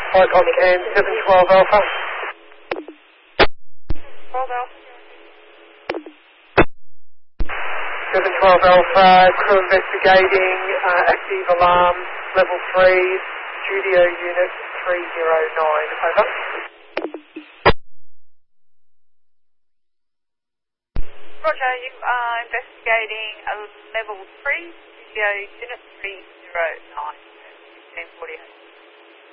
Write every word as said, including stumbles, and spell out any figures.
Icon Cam seven twelve Alpha. twelve Alpha. seven twelve Alpha, crew investigating, uh, active alarm, level three, studio unit three zero nine, over. Roger, you are investigating a level three, studio unit three zero nine, fifteen forty-eight.